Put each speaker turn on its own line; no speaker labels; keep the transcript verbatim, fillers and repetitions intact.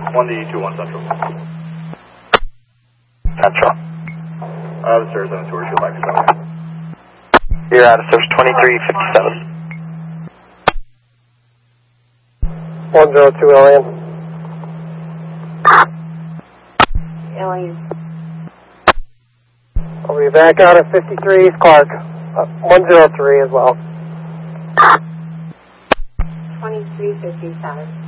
one D two one Central.
Central.
Uh, the stairs on the tour, show back to seven.
You're out of service twenty-three fifty-seven.
one zero two Alien.
Alien.
I'll be back out at fifty-three East Clark. Uh, one zero three as well.
twenty-three fifty-seven.